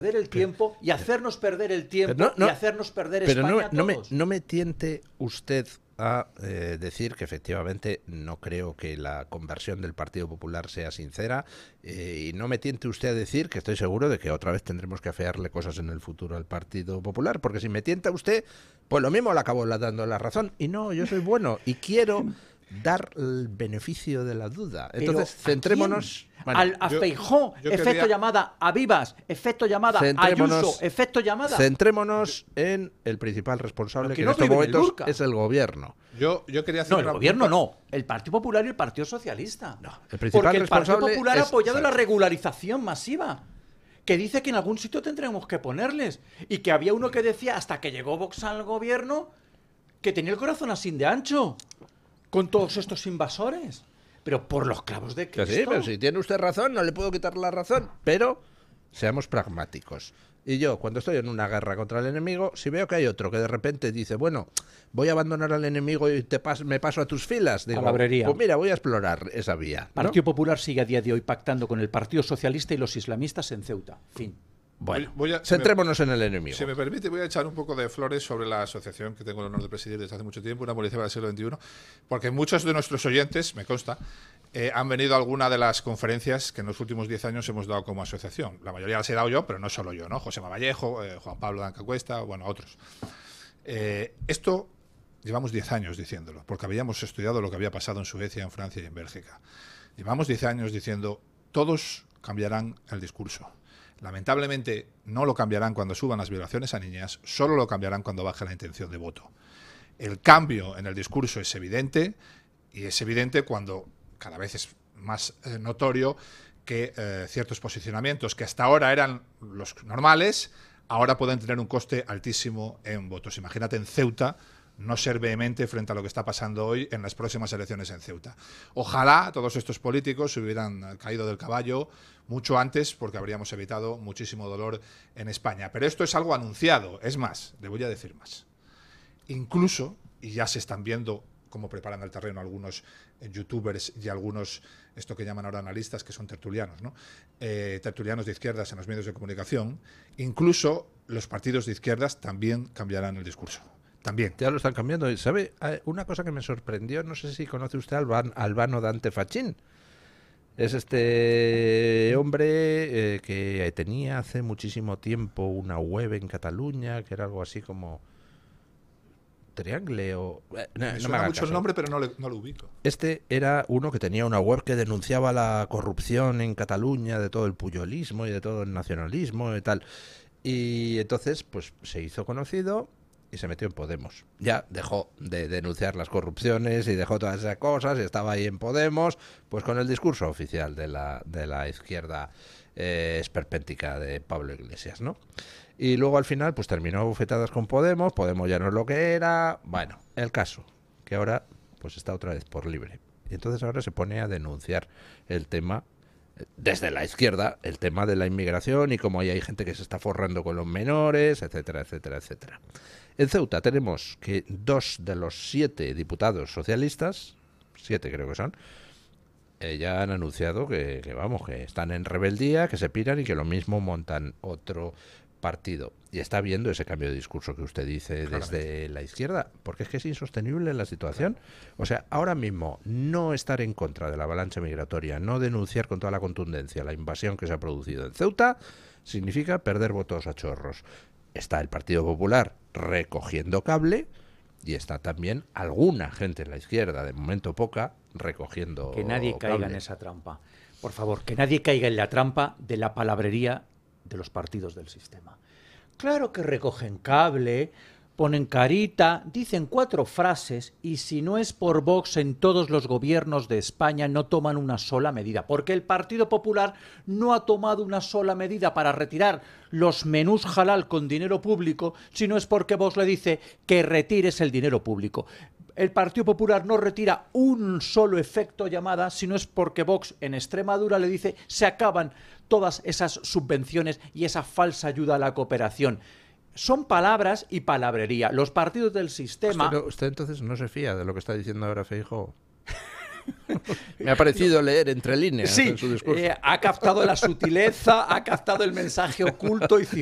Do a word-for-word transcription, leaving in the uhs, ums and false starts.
perder el tiempo y hacernos perder el tiempo no, no, y hacernos perder pero España no, no, a todos. me, no me tiente usted a eh, decir que efectivamente no creo que la conversión del Partido Popular sea sincera eh, y no me tiente usted a decir que estoy seguro de que otra vez tendremos que afearle cosas en el futuro al Partido Popular, porque si me tienta usted, pues lo mismo le acabo dando la razón. Y no, yo soy bueno y quiero dar el beneficio de la duda. Entonces, Pero, centrémonos... Bueno, Al, a yo, Feijóo, yo efecto quería... llamada, a Vivas, efecto llamada, a Ayuso, efecto llamada. Centrémonos en el principal responsable, que que en no estos vive en el momentos Lurca. es el gobierno. Yo, yo quería hacer No, el una gobierno pregunta. no, el Partido Popular y el Partido Socialista. No, el principal Porque el Partido responsable Popular ha es apoyado la Sánchez. regularización masiva, que dice que en algún sitio tendremos que ponerles. Y que había uno que decía, hasta que llegó Vox al gobierno, que tenía el corazón así de ancho, con todos estos invasores. Pero por los clavos de Que Cristo. sí, pero si tiene usted razón, no le puedo quitar la razón. Pero seamos pragmáticos. Y yo, cuando estoy en una guerra contra el enemigo, si veo que hay otro que de repente dice, bueno, voy a abandonar al enemigo y te pas me paso a tus filas, digo, Palabrería. pues mira, voy a explorar esa vía, El ¿no? Partido Popular sigue a día de hoy pactando con el Partido Socialista y los islamistas en Ceuta. Fin. Bueno, Voy a- centrémonos en el enemigo. Si me permite, voy a echar un poco de flores sobre la asociación que tengo el honor de presidir desde hace mucho tiempo, una policía del siglo veintiuno, porque muchos de nuestros oyentes, me consta, eh, han venido a alguna de las conferencias que en los últimos diez años hemos dado como asociación. La mayoría las he dado yo, pero no solo yo, ¿no? José Vallejo, eh, Juan Pablo Danca Cuesta, bueno, otros. Eh, esto llevamos diez años diciéndolo, porque habíamos estudiado lo que había pasado en Suecia, en Francia y en Bélgica. Llevamos diez años diciendo, todos cambiarán el discurso. Lamentablemente no lo cambiarán cuando suban las violaciones a niñas, solo lo cambiarán cuando baje la intención de voto. El cambio en el discurso es evidente y es evidente cuando cada vez es más eh, notorio que eh, ciertos posicionamientos que hasta ahora eran los normales, ahora pueden tener un coste altísimo en votos. Imagínate en Ceuta no ser vehemente frente a lo que está pasando hoy en las próximas elecciones en Ceuta. Ojalá todos estos políticos se hubieran caído del caballo mucho antes, porque habríamos evitado muchísimo dolor en España. Pero esto es algo anunciado. Es más, le voy a decir más. Incluso, y ya se están viendo cómo preparan el terreno algunos eh, youtubers y algunos, esto que llaman ahora analistas, que son tertulianos, ¿no? Eh, tertulianos de izquierdas en los medios de comunicación, incluso los partidos de izquierdas también cambiarán el discurso. También. Ya lo están cambiando. ¿Sabe? Una cosa que me sorprendió, no sé si conoce usted a Alban, Albano Dante Fachin. Es este hombre eh, que tenía hace muchísimo tiempo una web en Cataluña, que era algo así como Triangle o... Eh, no, Me no suena me haga mucho caso. el nombre, pero no, le, no lo ubico. Este era uno que tenía una web que denunciaba la corrupción en Cataluña, de todo el puyolismo y de todo el nacionalismo y tal. Y entonces, pues se hizo conocido y se metió en Podemos. Ya dejó de denunciar las corrupciones y dejó todas esas cosas y estaba ahí en Podemos, pues con el discurso oficial de la, de la izquierda eh, esperpéntica de Pablo Iglesias, ¿no? Y luego al final pues terminó bufetadas con Podemos, Podemos ya no es lo que era, bueno, el caso, que ahora pues está otra vez por libre. Y entonces ahora se pone a denunciar el tema desde la izquierda, el tema de la inmigración y cómo ahí hay gente que se está forrando con los menores, etcétera, etcétera, etcétera. En Ceuta tenemos que dos de los siete diputados socialistas, siete creo que son, eh, ya han anunciado que, que, vamos, que están en rebeldía, que se piran y que lo mismo montan otro partido. Y está viendo ese cambio de discurso que usted dice desde la izquierda, porque es que es insostenible la situación. O sea, ahora mismo no estar en contra de la avalancha migratoria, no denunciar con toda la contundencia la invasión que se ha producido en Ceuta, significa perder votos a chorros. Está el Partido Popular recogiendo cable y está también alguna gente en la izquierda, de momento poca, recogiendo Que nadie caiga cable. en esa trampa. Por favor, que nadie caiga en la trampa de la palabrería de los partidos del sistema. Claro que recogen cable, ponen carita, dicen cuatro frases y si no es por Vox en todos los gobiernos de España no toman una sola medida, porque el Partido Popular no ha tomado una sola medida para retirar los menús halal con dinero público, sino es porque Vox le dice que retires el dinero público. El Partido Popular no retira un solo efecto llamada, sino es porque Vox en Extremadura le dice se acaban todas esas subvenciones y esa falsa ayuda a la cooperación. Son palabras y palabrería. Los partidos del sistema... Pero usted entonces no se fía de lo que está diciendo ahora Feijóo. Me ha parecido leer entre líneas Sí, en su discurso. eh, ha captado la sutileza, ha captado el mensaje oculto y